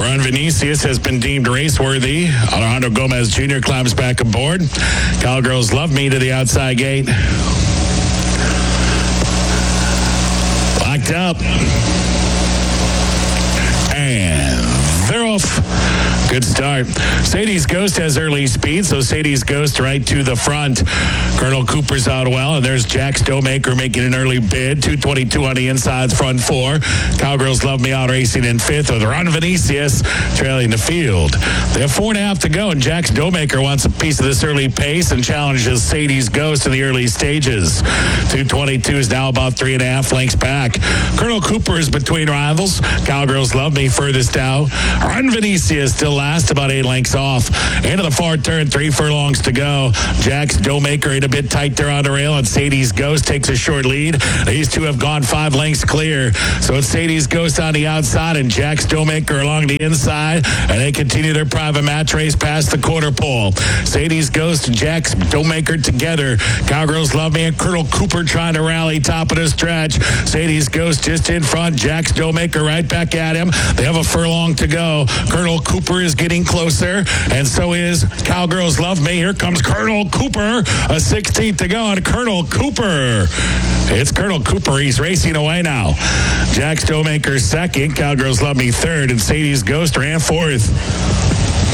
Ron Vinicius has been deemed race-worthy. Alejandro Gomez Jr. climbs back aboard. Cowgirls Love Me to the outside gate. Locked up. And they're off. Good start. Sadie's Ghost has early speed, so Sadie's Ghost right to the front. Colonel Cooper's out well, and there's Jack Stowmaker making an early bid. 222 on the inside, front four. Cowgirls Love Me out racing in fifth with Ron Vinicius trailing the field. They have 4.5 to go, and Jack Stowmaker wants a piece of this early pace and challenges Sadie's Ghost in the early stages. 222 is now about 3.5 lengths back. Colonel Cooper is between rivals. Cowgirls Love Me furthest out. Ron Vinicius still last, about 8 lengths off. Into the far turn, 3 furlongs to go. Jack Stowmaker in a bit tight there on the rail, and Sadie's Ghost takes a short lead. These two have gone 5 lengths clear. So it's Sadie's Ghost on the outside and Jack Stowmaker along the inside, and they continue their private match race past the quarter pole. Sadie's Ghost and Jack Stowmaker together. Cowgirls Love Me and Colonel Cooper trying to rally top of the stretch. Sadie's Ghost just in front. Jack Stowmaker right back at him. They have a furlong to go. Colonel Cooper is getting closer, and so is Cowgirls Love Me. Here comes Colonel Cooper, a 16th to go, and Colonel Cooper. It's Colonel Cooper. He's racing away now. Jack Stowmaker second, Cowgirls Love Me third, and Sadie's Ghost ran fourth.